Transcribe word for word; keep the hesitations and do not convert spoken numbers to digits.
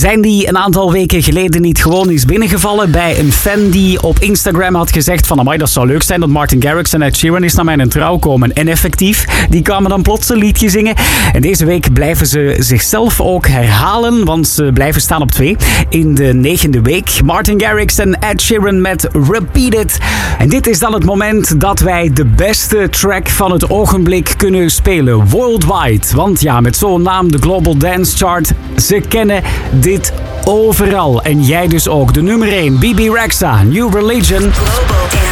Zijn die een aantal weken geleden niet gewoon eens binnengevallen bij een fan die op Instagram had gezegd van amai, dat zou leuk zijn dat Martin Garrix en Ed Sheeran eens naar mijn trouw komen. En effectief, die kwamen dan plots een liedje zingen. En deze week blijven ze zichzelf ook herhalen, want ze blijven staan op twee in de negende week. Martin Garrix en Ed Sheeran met Repeat It. En dit is dan het moment dat wij de beste track van het ogenblik kunnen spelen worldwide. Want ja, met zo'n naam, de Global Dance Chart, ze kennen dit overal. En jij dus ook. De nummer één, B B Rexha, New Religion. Global